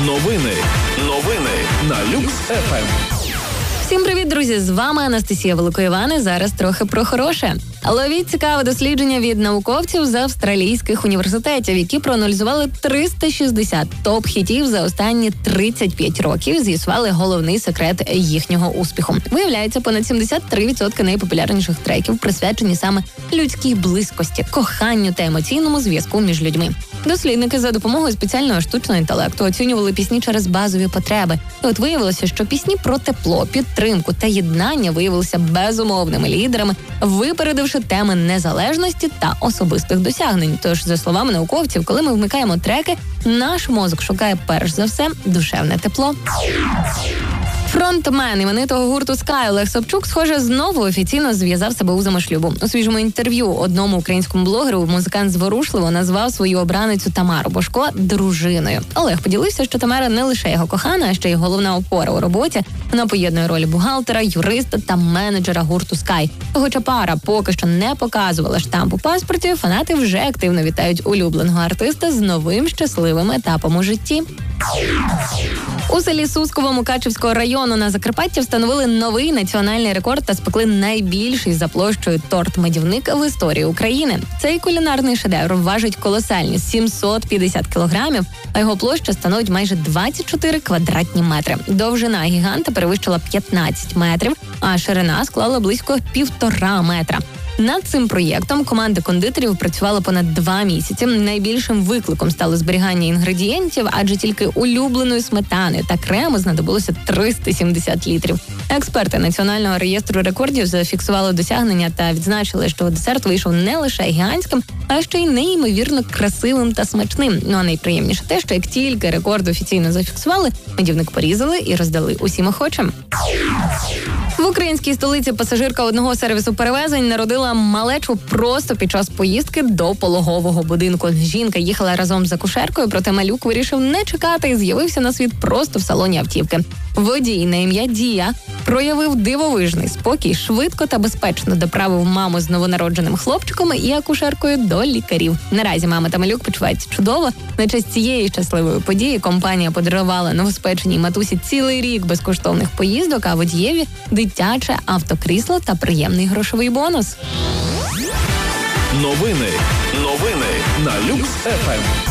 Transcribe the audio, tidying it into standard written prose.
Новини на Люкс ФМ. Всім привіт, друзі! З вами Анастасія Великоївани. Зараз трохи про хороше. Ловіть цікаве дослідження від науковців з австралійських університетів, які проаналізували 360 топ-хітів за останні 35 років і з'ясували головний секрет їхнього успіху. Виявляється, понад 73% найпопулярніших треків присвячені саме людській близькості, коханню та емоційному зв'язку між людьми. Дослідники за допомогою спеціального штучного інтелекту оцінювали пісні через базові потреби. І от виявилося, що пісні про тепло, підтримку та єднання виявилися безумовними лідерами, випередивши теми незалежності та особистих досягнень. Тож, за словами науковців, коли ми вмикаємо треки, наш мозок шукає перш за все душевне тепло. Фронтмен іменитого гурту Sky Олег Собчук, схоже, знову офіційно зв'язав себе узами шлюбу. У свіжому інтерв'ю одному українському блогеру музикант зворушливо назвав свою обраницю Тамару Божко дружиною. Олег поділився, що Тамара не лише його кохана, а ще й головна опора у роботі. Вона поєднує ролі бухгалтера, юриста та менеджера гурту Sky. Хоча пара поки що не показувала штамп у паспорті, фанати вже активно вітають улюбленого артиста з новим щасливим етапом у житті. У селі Сусково Мукачівського району на Закарпатті встановили новий національний рекорд та спекли найбільший за площею торт-медівник в історії України. Цей кулінарний шедевр важить колосальні 750 кілограмів, а його площа становить майже 24 квадратні метри. Довжина гіганта перевищила 15 метрів, а ширина склала близько 1,5 метра. Над цим проєктом команда кондитерів працювала понад 2 місяці. Найбільшим викликом стало зберігання інгредієнтів, адже тільки улюбленої сметани та крему знадобилося 370 літрів. Експерти Національного реєстру рекордів зафіксували досягнення та відзначили, що десерт вийшов не лише гігантським, а ще й неймовірно красивим та смачним. Ну а найприємніше те, що як тільки рекорд офіційно зафіксували, медівник порізали і роздали усім охочим. В українській столиці пасажирка одного сервісу перевезень народила малечу просто під час поїздки до пологового будинку. Жінка їхала разом з акушеркою, проте малюк вирішив не чекати і з'явився на світ просто в салоні автівки. Водій на ім'я Дія проявив дивовижний спокій, швидко та безпечно доправив маму з новонародженим хлопчиком і акушеркою до лікарів. Наразі мама та малюк почуваються чудово. На честь цієї щасливої події компанія подарувала новоспеченій матусі цілий рік безкоштовних поїздок, а водієві – дитяче автокрісло та приємний грошовий бонус. Новини на Люкс ФМ.